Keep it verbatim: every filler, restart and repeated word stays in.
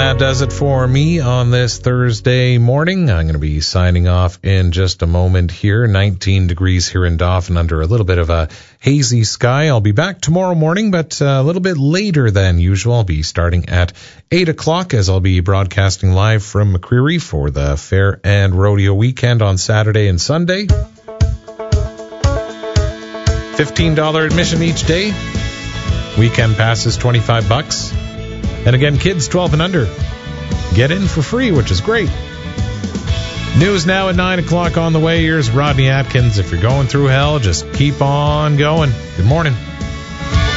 that does it for me on this Thursday morning. I'm going to be signing off in just a moment here. nineteen degrees here in Dauphin under a little bit of a hazy sky. I'll be back tomorrow morning, but a little bit later than usual. I'll be starting at eight o'clock as I'll be broadcasting live from McCreary for the Fair and Rodeo weekend on Saturday and Sunday. fifteen dollars admission each day. Weekend passes twenty-five bucks. And again, kids twelve and under get in for free, which is great. News now at nine o'clock on the way. Here's Rodney Atkins. If you're going through hell, just keep on going. Good morning.